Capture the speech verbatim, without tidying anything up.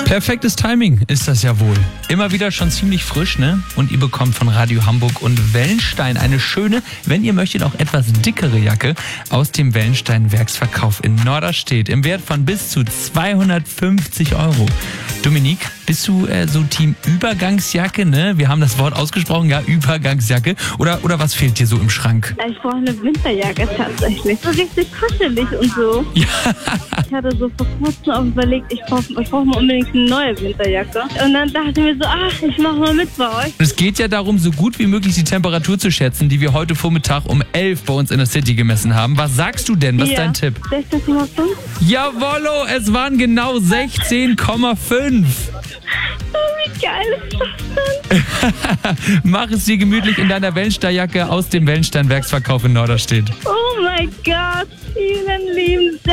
Perfektes Timing ist das ja wohl. Immer wieder schon ziemlich frisch, ne? Und ihr bekommt von Radio Hamburg und Wellenstein eine schöne, wenn ihr möchtet, auch etwas dickere Jacke aus dem Wellenstein Werksverkauf in Norderstedt im Wert von bis zu zweihundertfünfzig Euro. Dominique, bist du äh, so Team Übergangsjacke, ne? Wir haben das Wort ausgesprochen, ja, Übergangsjacke. Oder, oder was fehlt dir so im Schrank? Ich brauche eine Winterjacke tatsächlich. So richtig kuschelig und so. Ja. Ich hatte so vor kurzem auch überlegt, ich brauche ich brauch mal unbedingt eine neue Winterjacke. Und dann dachte ich mir so, ach, ich mache mal mit bei euch. Es geht ja darum, so gut wie möglich die Temperatur zu schätzen, die wir heute Vormittag um elf bei uns in der City gemessen haben. Was sagst du denn? Was ja. ist dein Tipp? sechzehn Komma fünf. Jawollo, es waren genau sechzehn Komma fünf. Oh, wie geil ist das denn? Mach es dir gemütlich in deiner Wellensteinjacke aus dem Wellenstein Werksverkauf in Norderstedt. Oh mein Gott, vielen lieben Dank.